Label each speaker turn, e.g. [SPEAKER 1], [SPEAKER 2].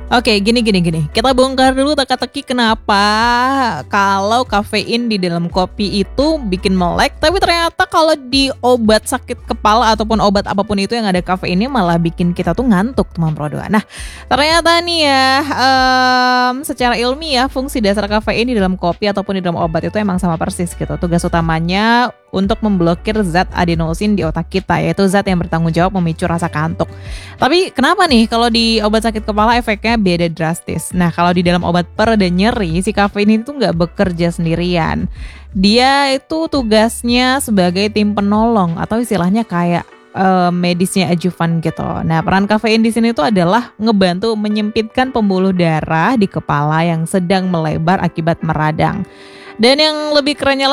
[SPEAKER 1] Oke, gini. Kita bongkar dulu teka-teki kenapa kalau kafein di dalam kopi itu bikin melek, tapi ternyata kalau di obat sakit kepala ataupun obat apapun itu yang ada kafeinnya malah bikin kita tuh ngantuk, teman Pro 2. Nah, ternyata nih ya, secara ilmiah fungsi dasar kafein di dalam kopi ataupun di dalam obat itu emang sama persis gitu. Tugas utamanya untuk memblokir zat adenosin di otak kita, yaitu zat yang bertanggung jawab memicu rasa kantuk. Tapi kenapa nih kalau di obat sakit kepala efeknya beda drastis? Nah, kalau di dalam obat pereda nyeri, si kafein itu nggak bekerja sendirian. Dia itu tugasnya sebagai tim penolong atau istilahnya kayak medisnya adjuvan gitu. Nah, peran kafein di sini tuh adalah ngebantu menyempitkan pembuluh darah di kepala yang sedang melebar akibat meradang. Dan yang lebih kerennya